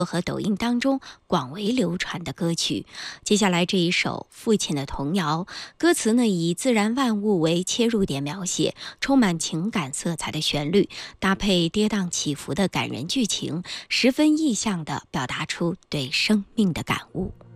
和抖音当中广为流传的歌曲。接下来这一首父亲的童谣，歌词呢以自然万物为切入点描写，充满情感色彩的旋律，搭配跌宕起伏的感人剧情，十分意象地表达出对生命的感悟。